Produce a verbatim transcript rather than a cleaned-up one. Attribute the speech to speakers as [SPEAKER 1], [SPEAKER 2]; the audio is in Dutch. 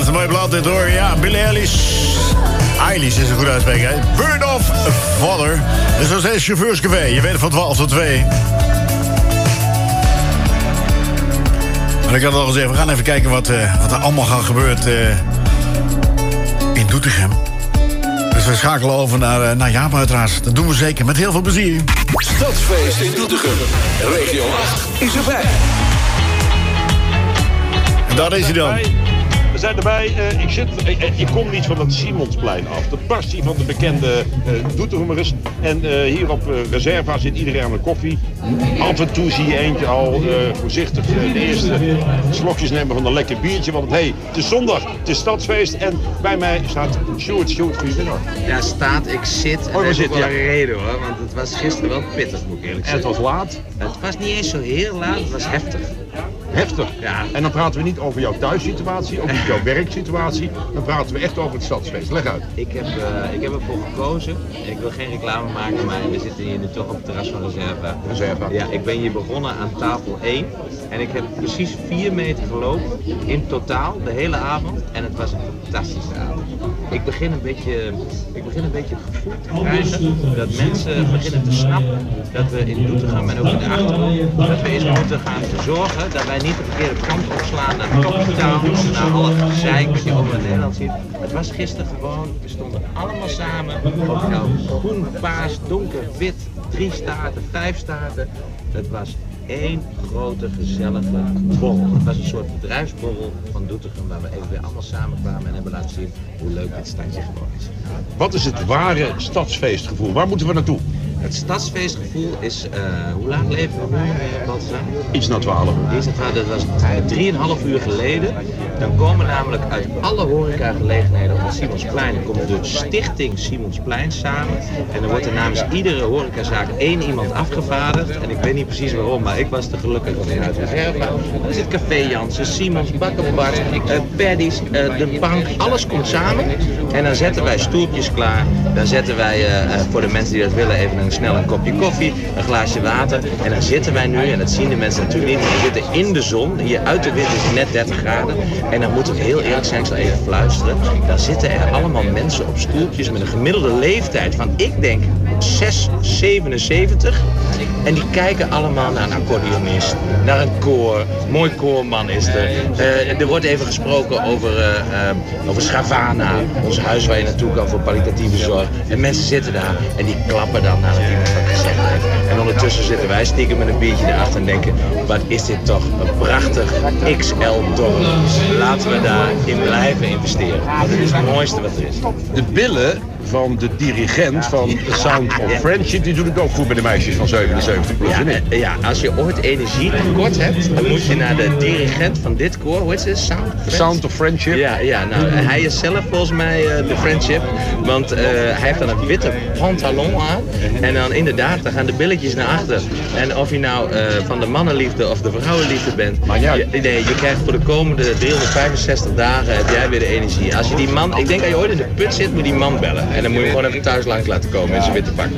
[SPEAKER 1] een mooie blad dit hoor. Ja, Billie Eilish. Eilish is een goed uitspreken, hè? Bird of Father. Dit is nog steeds chauffeurscafé. Je weet van twaalf tot twee. En ik had al gezegd, we gaan even kijken wat, uh, wat er allemaal gaat gebeuren uh, in Doetinchem. Dus we schakelen over naar, uh, naar Jaap uiteraard. Dat doen we zeker met heel veel plezier.
[SPEAKER 2] Stadsfeest in Doetinchem. Regio acht is erbij.
[SPEAKER 1] En daar is hij dan.
[SPEAKER 3] We zijn erbij. Uh, ik, zit, ik, ik kom niet van het Simonsplein af. De passie van de bekende uh, Doetinchemmers. En uh, hier op uh, Reserva zit iedereen aan de koffie. Af en toe zie je eentje al uh, voorzichtig uh, de eerste slokjes nemen van een lekker biertje. Want hey, het is zondag, het is stadsfeest. En bij mij staat Sjoerd. Sjoerd, goedemiddag.
[SPEAKER 4] Ja, staat, ik zit. En
[SPEAKER 3] oh,
[SPEAKER 4] dat is
[SPEAKER 3] zit,
[SPEAKER 4] ook wel
[SPEAKER 3] ja.
[SPEAKER 4] een reden hoor. Want het was gisteren wel pittig, moet ik eerlijk
[SPEAKER 3] En het
[SPEAKER 4] zeggen.
[SPEAKER 3] was laat.
[SPEAKER 4] Het was niet eens zo heel laat, het was heftig.
[SPEAKER 3] Heftig.
[SPEAKER 4] Ja.
[SPEAKER 3] En dan praten we niet over jouw thuissituatie, over jouw werksituatie. Dan praten we echt over het stadsfeest. Leg uit.
[SPEAKER 4] Ik heb, uh, ik heb ervoor gekozen. Ik wil geen reclame maken, maar we zitten hier nu toch op het terras van Reserva.
[SPEAKER 3] Reserva.
[SPEAKER 4] Ja, ik ben hier begonnen aan tafel één. En ik heb precies vier meter gelopen in totaal de hele avond. En het was een fantastische avond. Ik begin een beetje, ik begin een beetje het gevoel te krijgen dat mensen beginnen te snappen dat we in Doetinchem en ook in de Achterhoek, dat we eens moeten gaan zorgen dat wij niet de verkeerde kant opslaan naar kapitaal of naar alle gezeik wat je over in Nederland ziet. Het was gisteren gewoon, we stonden allemaal samen op nou, groen, paars, donker, wit, drie staarten, vijf staarten. Het was één grote gezellige borrel. Het was een soort bedrijfsborrel van Doetinchem waar we even weer allemaal samenkwamen en hebben laten zien hoe leuk dit stadje gewoon is.
[SPEAKER 3] Wat is het ware stadsfeestgevoel? Waar moeten we naartoe?
[SPEAKER 4] Het stadsfeestgevoel is, uh, hoe laat leven we nu, uh, Balthasar?
[SPEAKER 3] Iets na twaalf.
[SPEAKER 4] Iets na twaalf, dat was drieënhalf uur geleden. Dan komen namelijk uit alle horecagelegenheden op het Simonsplein komt de stichting Simonsplein samen. En dan wordt er namens iedere horecazaak één iemand afgevaardigd. En ik weet niet precies waarom, maar ik was te gelukkig vanuit Reserva. Dan zit Café Jansen, Simons, Bakkenbart, uh, Paddy's, uh, de bank, alles komt samen. En dan zetten wij stoeltjes klaar. Dan zetten wij uh, uh, voor de mensen die dat willen even een snel een kopje koffie, een glaasje water. En dan zitten wij nu, en dat zien de mensen natuurlijk niet, maar we zitten in de zon. Hier uit de wind is het net dertig graden. En dan moet ik heel eerlijk zijn, ik zal even fluisteren. Dan zitten er allemaal mensen op stoeltjes met een gemiddelde leeftijd van, ik denk, zes zevenenzeventig. En die kijken allemaal naar een accordeonist, naar een koor. Mooi koorman is er. Uh, er wordt even gesproken over, uh, uh, over Schavana, ons huis waar je naartoe kan voor kwalitatieve zorg. En mensen zitten daar en die klappen dan nadat iemand wat gezegd heeft. En ondertussen zitten wij stiekem met een biertje erachter en denken, wat is dit toch een prachtig X L-dorp. Laten we daarin blijven investeren. Want het is het mooiste wat er is.
[SPEAKER 3] De billen van de dirigent van The Sound of Friendship, die doet het ook goed bij de meisjes van zevenenzeventig plus.
[SPEAKER 4] Ja, uh, ja, als je ooit energietekort hebt, dan moet je naar de dirigent van dit koor. Hoe heet ze? Sound,
[SPEAKER 3] The Sound of Friendship.
[SPEAKER 4] Ja, ja, nou, hij is zelf volgens mij uh, de Friendship. Want uh, hij heeft dan een witte pantalon aan. En dan inderdaad, dan gaan de billetjes naar achter. En of je nou uh, van de mannenliefde of de vrouwenliefde bent. Maar ja, je, nee, je krijgt voor de komende driehonderdvijfenzestig dagen heb jij weer de energie. Als je die man, ik denk dat je ooit in de put zit, moet die man bellen. En dan moet je hem gewoon even thuis langs laten komen in zijn witte pak.